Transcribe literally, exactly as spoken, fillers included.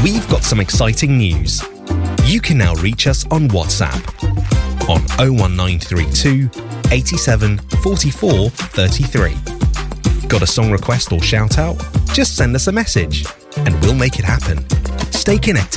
We've got some exciting news. You can now reach us on WhatsApp on oh one nine three two, eighty-seven, forty-four, thirty-three. Got a song request or shout out? Just send us a message and we'll make it happen. Stay connected.